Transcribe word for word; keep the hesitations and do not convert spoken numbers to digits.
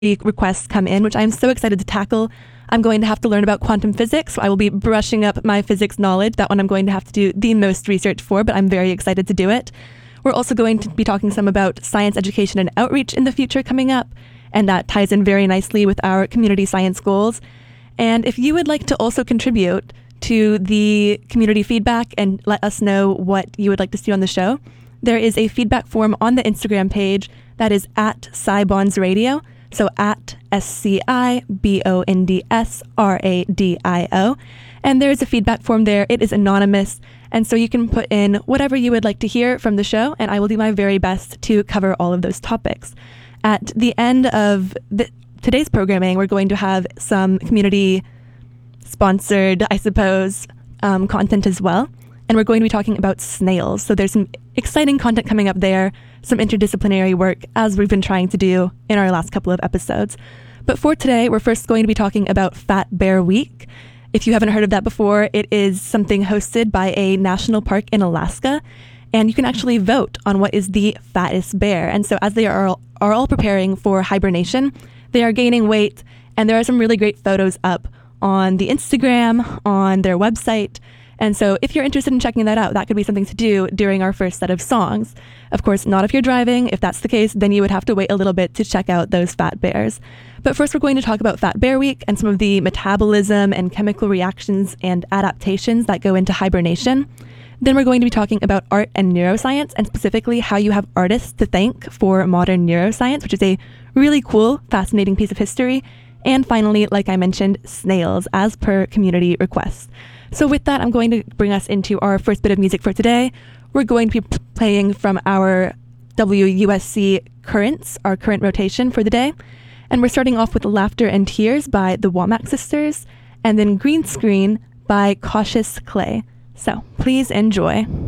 requests come in, which I'm so excited to tackle. I'm going to have to learn about quantum physics, so I will be brushing up my physics knowledge. That one I'm going to have to do the most research for, but I'm very excited to do it. We're also going to be talking some about science education and outreach in the future coming up, and that ties in very nicely with our community science goals. And if you would like to also contribute to the community feedback and let us know what you would like to see on the show, there is a feedback form on the Instagram page that is at SciBonds Radio. So at S C I B O N D S R A D I O. And there's a feedback form there. It is anonymous. And so you can put in whatever you would like to hear from the show, and I will do my very best to cover all of those topics. At the end of the, today's programming, we're going to have some community sponsored, I suppose, um, content as well. And we're going to be talking about snails. So there's some exciting content coming up there, some interdisciplinary work as we've been trying to do in our last couple of episodes. But for today, we're first going to be talking about Fat Bear Week. If you haven't heard of that before, it is something hosted by a national park in Alaska, and you can actually vote on what is the fattest bear. And so as they are all, are all preparing for hibernation, they are gaining weight, and there are some really great photos up on the Instagram, on their website. And so if you're interested in checking that out, that could be something to do during our first set of songs. Of course, not if you're driving. If that's the case, then you would have to wait a little bit to check out those fat bears. But first, we're going to talk about Fat Bear Week and some of the metabolism and chemical reactions and adaptations that go into hibernation. Then we're going to be talking about art and neuroscience, and specifically how you have artists to thank for modern neuroscience, which is a really cool, fascinating piece of history. And finally, like I mentioned, snails, as per community requests. So with that, I'm going to bring us into our first bit of music for today. We're going to be p- playing from our W U S C Currents, our current rotation for the day. And we're starting off with Laughter and Tears by the Womack Sisters, and then Green Screen by Cautious Clay. So please enjoy.